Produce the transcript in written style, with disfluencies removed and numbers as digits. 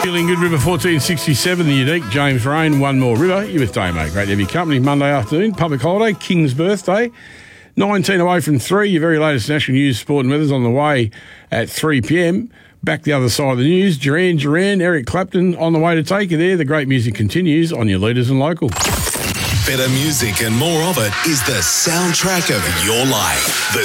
Feeling Good River 1467, the unique James Rain, One More River. You with Damo. Great to have your company. Monday afternoon, public holiday, King's birthday. 19 away from 3. Your very latest national news, sport and weather's on the way at 3 p.m. Back the other side of the news, Duran, Eric Clapton on the way to take you there. The great music continues on your Leaders and Local. Better music and more of it is the soundtrack of your life. The